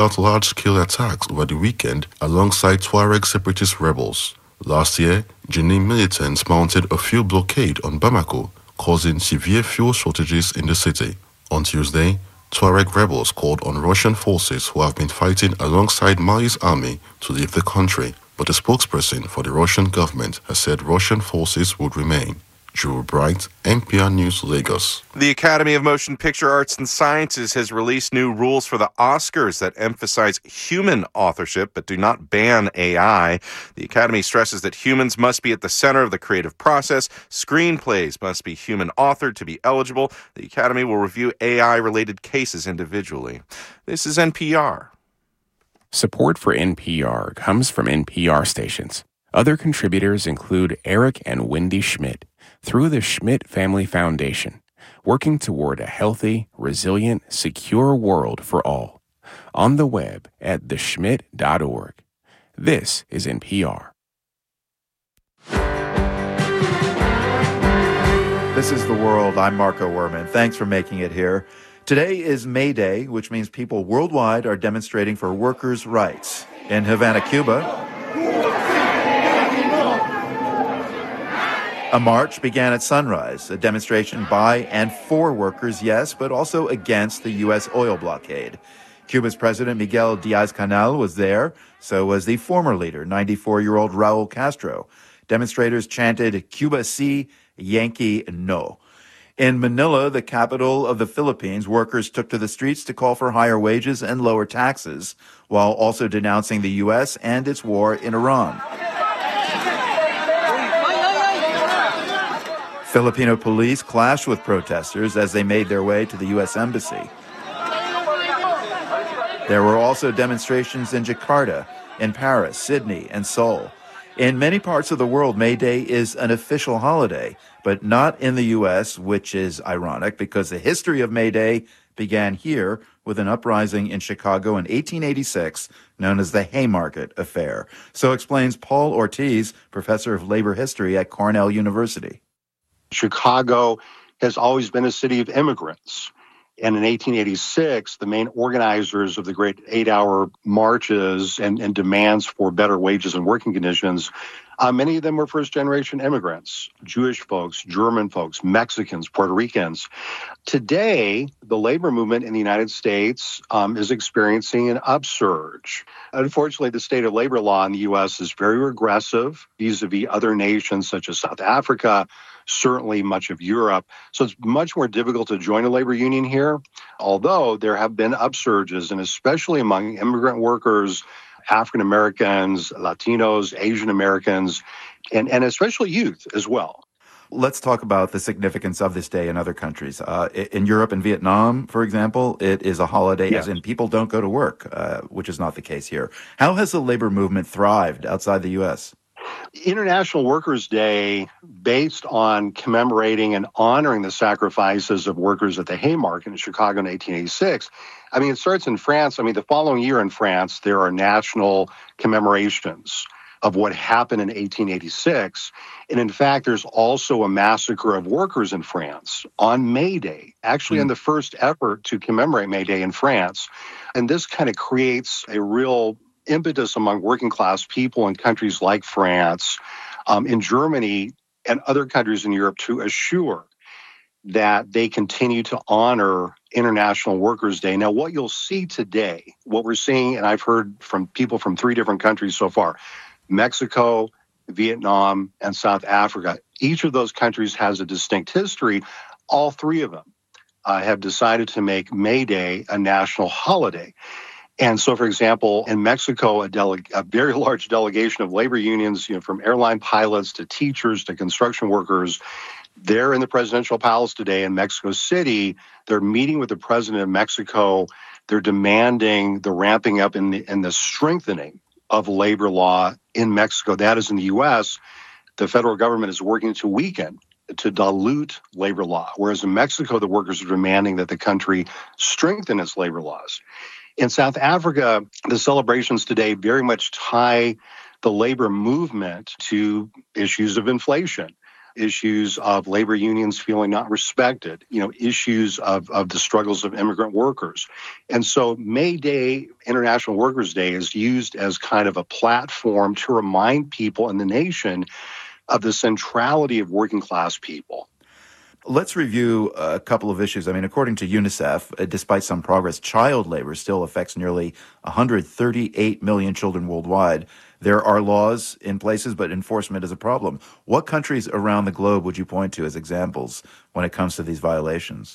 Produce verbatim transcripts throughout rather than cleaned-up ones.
out large-scale attacks over the weekend alongside Tuareg separatist rebels. Last year, Jenin militants mounted a fuel blockade on Bamako, causing severe fuel shortages in the city. On Tuesday, Tuareg rebels called on Russian forces who have been fighting alongside Mali's army to leave the country, but a spokesperson for the Russian government has said Russian forces would remain. Drew Bright, N P R News, Lagos. The Academy of Motion Picture Arts and Sciences has released new rules for the Oscars that emphasize human authorship but do not ban A I. The Academy stresses that humans must be at the center of the creative process. Screenplays must be human authored to be eligible. The Academy will review A I-related cases individually. This is N P R. Support for N P R comes from N P R stations. Other contributors include Eric and Wendy Schmidt through the Schmidt Family Foundation, working toward a healthy, resilient, secure world for all. On the web at the schmidt dot org. This is N P R. This is The World. I'm Marco Werman. Thanks for making it here. Today is May Day, which means people worldwide are demonstrating for workers' rights. In Havana, Cuba, a march began at sunrise, a demonstration by and for workers, yes, but also against the U S oil blockade. Cuba's President Miguel Diaz-Canel was there, so was the former leader, ninety-four-year-old Raul Castro. Demonstrators chanted, "Cuba Si, Yankee No." In Manila, the capital of the Philippines, workers took to the streets to call for higher wages and lower taxes, while also denouncing the U S and its war in Iran. Filipino police clashed with protesters as they made their way to the U S Embassy. There were also demonstrations in Jakarta, in Paris, Sydney, and Seoul. In many parts of the world, May Day is an official holiday, but not in the U S, which is ironic because the history of May Day began here with an uprising in Chicago in eighteen eighty-six known as the Haymarket Affair. So explains Paul Ortiz, professor of labor history at Cornell University. Chicago has always been a city of immigrants. And in eighteen eighty-six, the main organizers of the great eight-hour marches and, and demands for better wages and working conditions, uh, many of them were first-generation immigrants, Jewish folks, German folks, Mexicans, Puerto Ricans. Today, the labor movement in the United States um, is experiencing an upsurge. Unfortunately, the state of labor law in the U S is very regressive vis-a-vis other nations such as South Africa, certainly much of Europe. So it's much more difficult to join a labor union here, although there have been upsurges, and especially among immigrant workers, African Americans, Latinos, Asian Americans, and, and especially youth as well. Let's talk about the significance of this day in other countries. Uh, in Europe and Vietnam, for example, it is a holiday, yes, as in people don't go to work, uh, which is not the case here. How has the labor movement thrived outside the U S? International Workers' Day, based on commemorating and honoring the sacrifices of workers at the Haymarket in Chicago in eighteen eighty-six, I mean, it starts in France. I mean, the following year in France, there are national commemorations of what happened in eighteen eighty-six. And in fact, there's also a massacre of workers in France on May Day, actually mm. in the first effort to commemorate May Day in France. And this kind of creates a real impetus among working class people in countries like France, um, in Germany, and other countries in Europe to assure that they continue to honor International Workers' Day. Now, what you'll see today, what we're seeing, and I've heard from people from three different countries so far, Mexico, Vietnam, and South Africa. Each of those countries has a distinct history. All three of them uh, have decided to make May Day a national holiday. And so, for example, in Mexico, a, dele- a very large delegation of labor unions, you know, from airline pilots to teachers to construction workers, they're in the presidential palace today in Mexico City. They're meeting with the president of Mexico. They're demanding the ramping up and the, and the strengthening of labor law in Mexico. That is in the U S. The federal government is working to weaken, to dilute labor law, whereas in Mexico, the workers are demanding that the country strengthen its labor laws. In South Africa, the celebrations today very much tie the labor movement to issues of inflation. issues of labor unions feeling not respected, you know, issues of, of the struggles of immigrant workers. And so May Day, International Workers' Day, is used as kind of a platform to remind people in the nation of the centrality of working class people. Let's review a couple of issues. I mean, according to UNICEF, uh, despite some progress, child labor still affects nearly one hundred thirty-eight million children worldwide. There are laws in places, but enforcement is a problem. What countries around the globe would you point to as examples when it comes to these violations?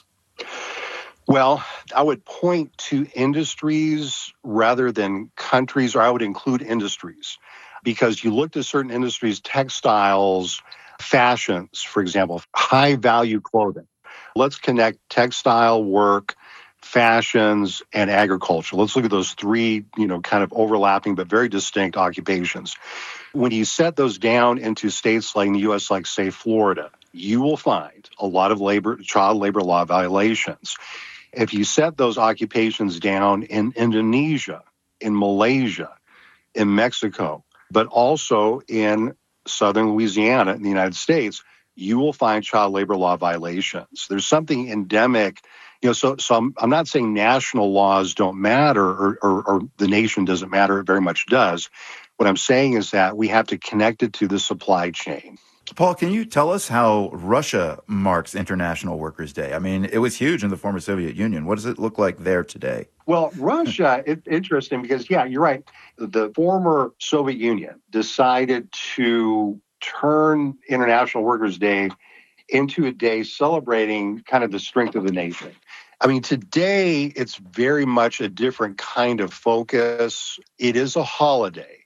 Well, I would point to industries rather than countries, or I would include industries, because you look at certain industries, textiles, fashions, for example, high-value clothing. Let's connect textile work, fashions, and agriculture. Let's look at those three, you know, kind of overlapping but very distinct occupations. When you set those down into states like in the U S, like, say, Florida, you will find a lot of labor, child labor law violations. If you set those occupations down in Indonesia, in Malaysia, in Mexico, but also in southern Louisiana in the United States, you will find child labor law violations. There's something endemic, you know, so, so I'm, I'm not saying national laws don't matter or, or, or the nation doesn't matter. It very much does. What I'm saying is that we have to connect it to the supply chain. Paul, can you tell us how Russia marks International Workers' Day? I mean, it was huge in the former Soviet Union. What does it look like there today? Well, Russia, it's interesting because, yeah, you're right. The former Soviet Union decided to turn International Workers' Day into a day celebrating kind of the strength of the nation. I mean, today it's very much a different kind of focus. It is a holiday.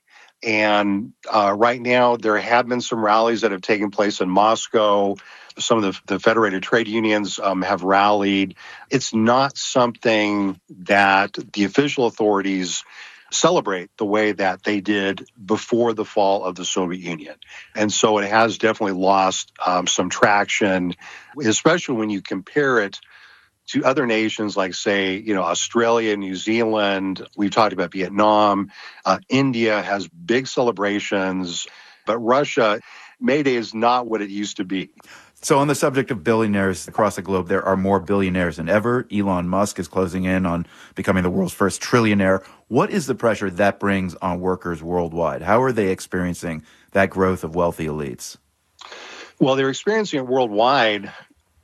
And uh, right now, there have been some rallies that have taken place in Moscow. Some of the, the federated trade unions um, have rallied. It's not something that the official authorities celebrate the way that they did before the fall of the Soviet Union. And so it has definitely lost um, some traction, especially when you compare it to other nations like, say, you know, Australia, New Zealand. We've talked about Vietnam. Uh, India has big celebrations, but Russia, May Day is not what it used to be. So on the subject of billionaires across the globe, there are more billionaires than ever. Elon Musk is closing in on becoming the world's first trillionaire. What is the pressure that brings on workers worldwide? How are they experiencing that growth of wealthy elites? Well, they're experiencing it worldwide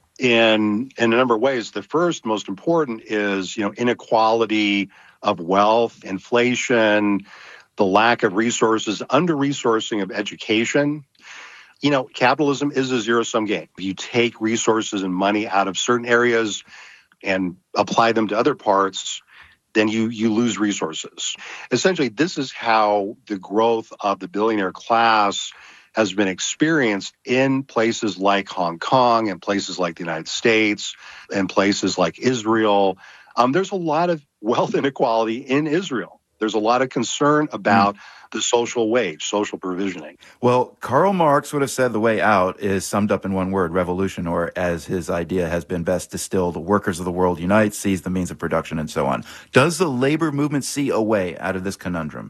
in in a number of ways. The first, most important, is, you know, inequality of wealth, inflation, the lack of resources, under-resourcing of education. You know, capitalism is a zero-sum game. If you take resources and money out of certain areas and apply them to other parts, then you you lose resources. Essentially, this is how the growth of the billionaire class has been experienced in places like Hong Kong and places like the United States and places like Israel. Um, there's a lot of wealth inequality in Israel. There's a lot of concern about mm. the social wage, social provisioning. Well, Karl Marx would have said the way out is summed up in one word, revolution, or as his idea has been best distilled, workers of the world unite, seize the means of production, and so on. Does the labor movement see a way out of this conundrum?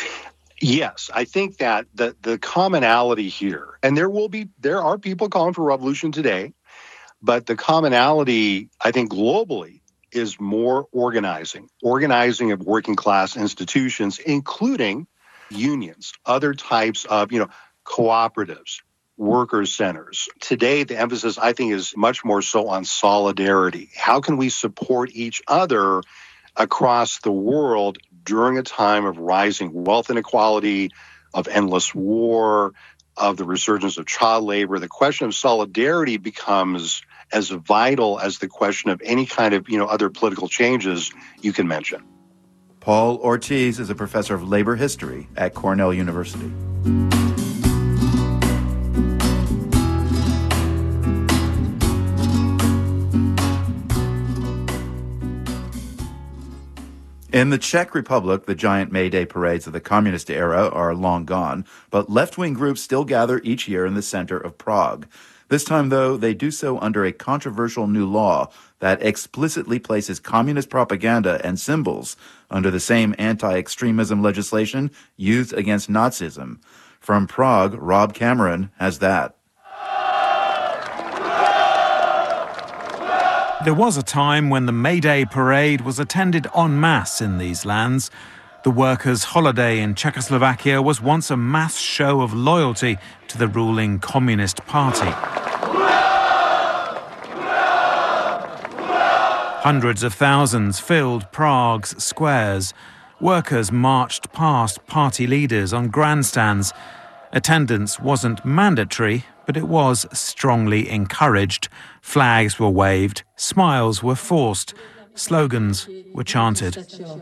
Yes, I think that the, the commonality here, and there will be, there are people calling for revolution today, but the commonality, I think globally, is more organizing, organizing of working class institutions, including unions, other types of, you know, cooperatives, workers' centers. Today, the emphasis, I think, is much more so on solidarity. How can we support each other across the world during a time of rising wealth inequality, of endless war, of the resurgence of child labor? The question of solidarity becomes as vital as the question of any kind of, you know, other political changes you can mention. Paul Ortiz is a professor of labor history at Cornell University. In the Czech Republic, the giant May Day parades of the communist era are long gone, but left-wing groups still gather each year in the center of Prague. This time, though, they do so under a controversial new law that explicitly places communist propaganda and symbols under the same anti-extremism legislation used against Nazism. From Prague, Rob Cameron has that. There was a time when the May Day parade was attended en masse in these lands. The workers' holiday in Czechoslovakia was once a mass show of loyalty to the ruling Communist Party. Hundreds of thousands filled Prague's squares. Workers marched past party leaders on grandstands. Attendance wasn't mandatory, but it was strongly encouraged. Flags were waved, smiles were forced, slogans were chanted.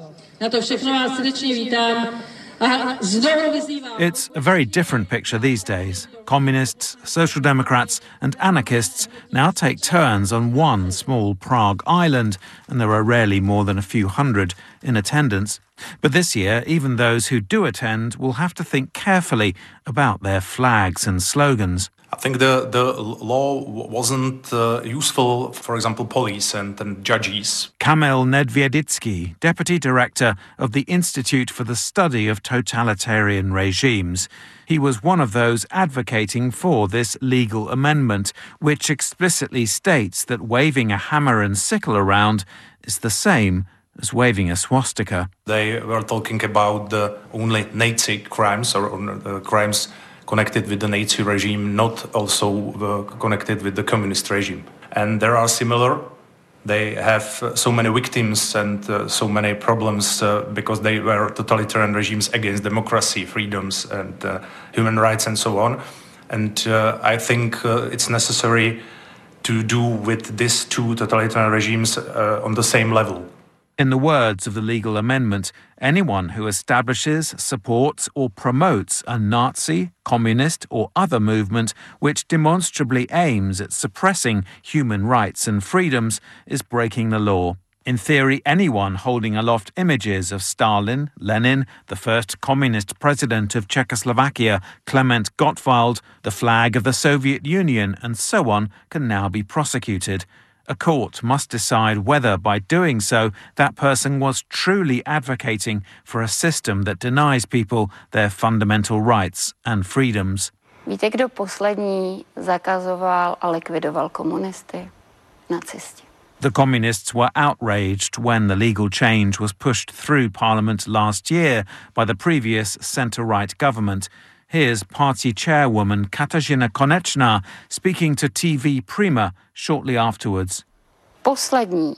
It's a very different picture these days. Communists, social democrats and anarchists now take turns on one small Prague island, and there are rarely more than a few hundred in attendance. But this year, even those who do attend will have to think carefully about their flags and slogans. I think the, the law wasn't uh, useful, for example, police and, and judges. Kamil Nedvědický, deputy director of the Institute for the Study of Totalitarian Regimes. He was one of those advocating for this legal amendment, which explicitly states that waving a hammer and sickle around is the same as waving a swastika. They were talking about the only Nazi crimes or, or uh, crimes connected with the Nazi regime, not also uh, connected with the communist regime. And there are similar. They have uh, so many victims and uh, so many problems uh, because they were totalitarian regimes against democracy, freedoms and uh, human rights and so on. And uh, I think uh, it's necessary to do with these two totalitarian regimes uh, on the same level. In the words of the legal amendment, anyone who establishes, supports or promotes a Nazi, communist or other movement which demonstrably aims at suppressing human rights and freedoms is breaking the law. In theory, anyone holding aloft images of Stalin, Lenin, the first communist president of Czechoslovakia, Klement Gottwald, the flag of the Soviet Union and so on can now be prosecuted. A court must decide whether, by doing so, that person was truly advocating for a system that denies people their fundamental rights and freedoms. Víte, kdo poslední zakazoval a likvidoval komunisty? Nacisti. The communists were outraged when the legal change was pushed through Parliament last year by the previous centre-right government. Here's party chairwoman Katarzyna Konečná speaking to T V Prima shortly afterwards. Poslední,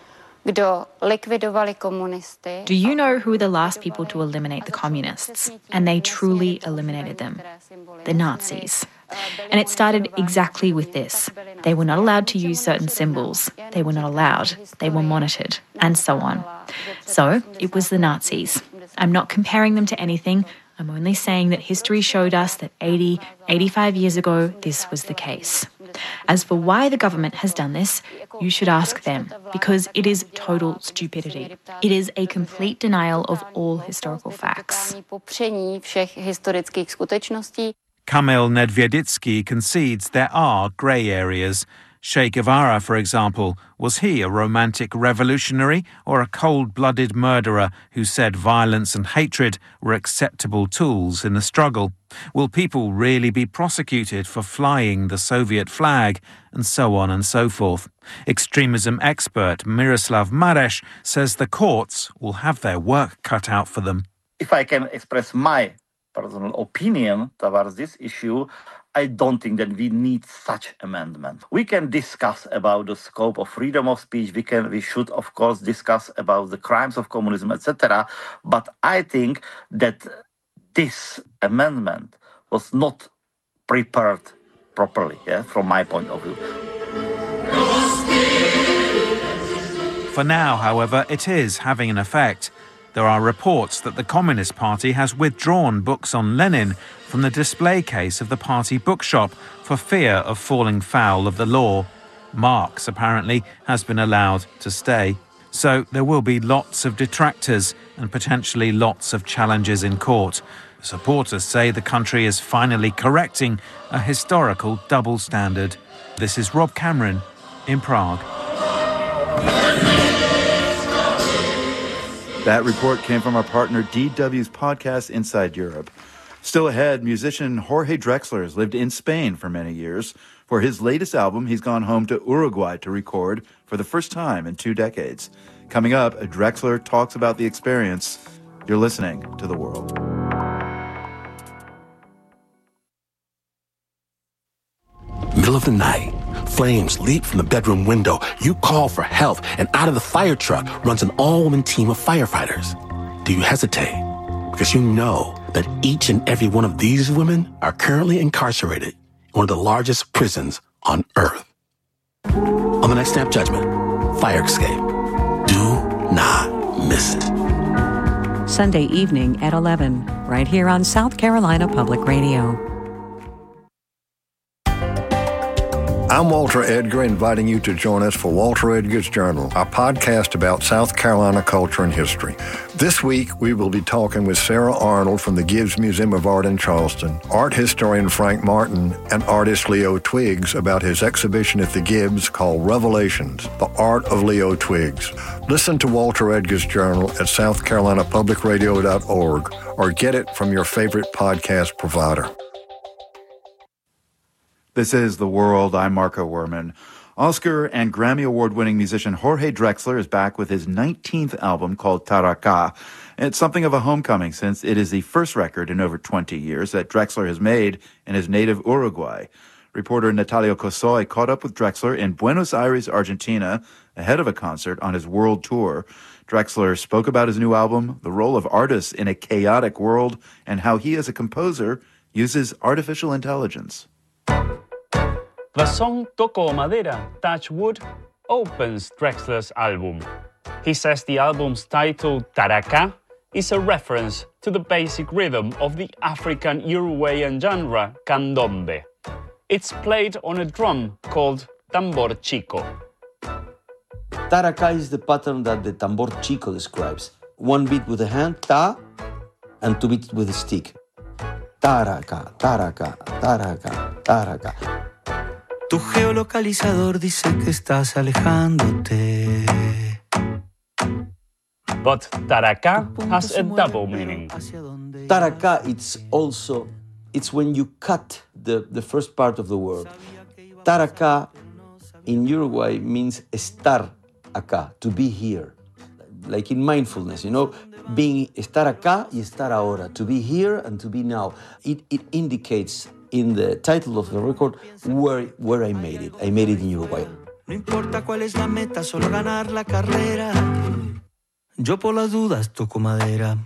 kdo likvidovali komunisty. Do you know who were the last people to eliminate the communists? And they truly eliminated them. The Nazis. And it started exactly with this. They were not allowed to use certain symbols. They were not allowed. They were monitored, and so on. So it was the Nazis. I'm not comparing them to anything. I'm only saying that history showed us that eighty, eighty-five years ago, this was the case. As for why the government has done this, you should ask them, because it is total stupidity. It is a complete denial of all historical facts. Kamil Nedvědický concedes there are grey areas. Che Guevara, for example, was he a romantic revolutionary or a cold-blooded murderer who said violence and hatred were acceptable tools in the struggle? Will people really be prosecuted for flying the Soviet flag? And so on and so forth. Extremism expert Miroslav Mareš says the courts will have their work cut out for them. If I can express my personal opinion towards this issue, I don't think that we need such amendment. We can discuss about the scope of freedom of speech. We can, we should, of course, discuss about the crimes of communism, et cetera. But I think that this amendment was not prepared properly, yeah, from my point of view. For now, however, it is having an effect. There are reports that the Communist Party has withdrawn books on Lenin from the display case of the party bookshop for fear of falling foul of the law. Marx, apparently, has been allowed to stay. So there will be lots of detractors and potentially lots of challenges in court. Supporters say the country is finally correcting a historical double standard. This is Rob Cameron in Prague. That report came from our partner D W's podcast Inside Europe. Still ahead, musician Jorge Drexler has lived in Spain for many years. For his latest album, he's gone home to Uruguay to record for the first time in two decades. Coming up, Drexler talks about the experience. You're listening to The World. Middle of the night, flames leap from the bedroom window. You call for help, and out of the fire truck runs an all-woman team of firefighters. Do you hesitate? Because you know that each and every one of these women are currently incarcerated in one of the largest prisons on Earth. On the next Snap Judgment, Fire Escape. Do not miss it. Sunday evening at eleven, right here on South Carolina Public Radio. I'm Walter Edgar, inviting you to join us for Walter Edgar's Journal, a podcast about South Carolina culture and history. This week, we will be talking with Sarah Arnold from the Gibbs Museum of Art in Charleston, art historian Frank Martin, and artist Leo Twiggs about his exhibition at the Gibbs called Revelations, The Art of Leo Twiggs. Listen to Walter Edgar's Journal at south carolina public radio dot org or get it from your favorite podcast provider. This is The World. I'm Marco Werman. Oscar and Grammy Award-winning musician Jorge Drexler is back with his nineteenth album called Taraka. It's something of a homecoming since it is the first record in over twenty years that Drexler has made in his native Uruguay. Reporter Natalia Cosoy caught up with Drexler in Buenos Aires, Argentina, ahead of a concert on his world tour. Drexler spoke about his new album, the role of artists in a chaotic world, and how he as a composer uses artificial intelligence. The song Toco Madera, Touch Wood opens Drexler's album. He says the album's title, Taraka, is a reference to the basic rhythm of the African Uruguayan genre, candombe. It's played on a drum called tambor chico. Taraka is the pattern that the tambor chico describes. One beat with a hand, ta, and two beats with a stick. Taraka, taraka, taraka, taraka. Tu geolocalizador dice que estás alejándote. But Taraka has a double meaning. Taraka, it's also, it's when you cut the, the first part of the word. Taraka in Uruguay means estar acá, to be here. Like in mindfulness, you know, being estar acá y estar ahora, to be here and to be now. It, it indicates in the title of the record where, where I made it. I made it in Uruguay. No importa cuál es la meta, solo ganar la carrera. Yo por las dudas toco madera.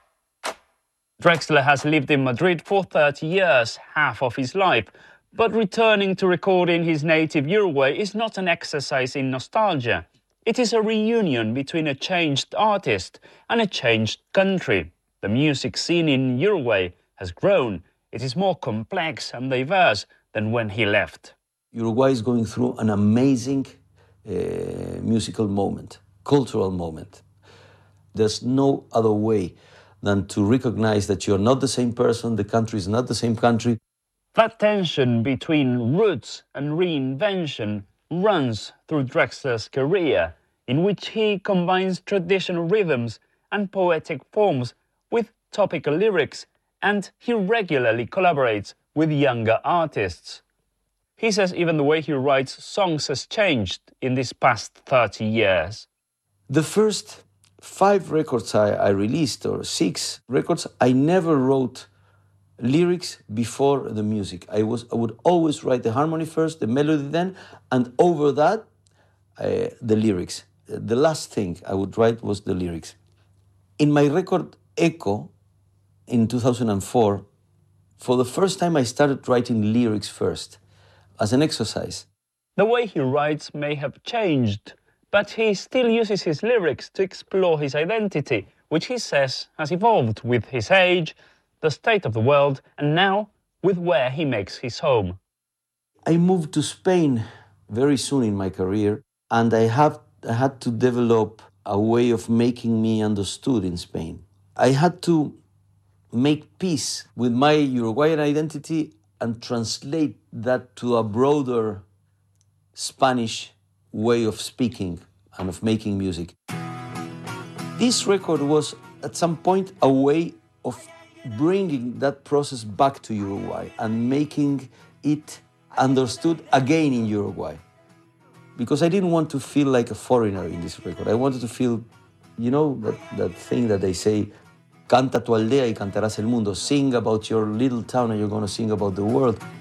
Drexler has lived in Madrid for thirty years, half of his life. But returning to record in his native Uruguay is not an exercise in nostalgia. It is a reunion between a changed artist and a changed country. The music scene in Uruguay has grown. It is more complex and diverse than when he left. Uruguay is going through an amazing uh, musical moment, cultural moment. There's no other way than to recognize that you're not the same person, the country is not the same country. That tension between roots and reinvention runs through Drexler's career, in which he combines traditional rhythms and poetic forms with topical lyrics, and he regularly collaborates with younger artists. He says even the way he writes songs has changed in these past thirty years. The first five records I, I released, or six records, I never wrote lyrics before the music. I was I would always write the harmony first, the melody then, and over that, uh, the lyrics. The last thing I would write was the lyrics. In my record Echo, in two thousand four, for the first time I started writing lyrics first, as an exercise. The way he writes may have changed, but he still uses his lyrics to explore his identity, which he says has evolved with his age, the state of the world, and now with where he makes his home. I moved to Spain very soon in my career, and I, have, I had to develop a way of making me understood in Spain. I had to make peace with my Uruguayan identity and translate that to a broader Spanish way of speaking and of making music. This record was, at some point, a way of bringing that process back to Uruguay and making it understood again in Uruguay. Because I didn't want to feel like a foreigner in this record. I wanted to feel, you know, that, that thing that they say, canta tu aldea y cantarás el mundo. Sing about your little town and you're going to sing about the world.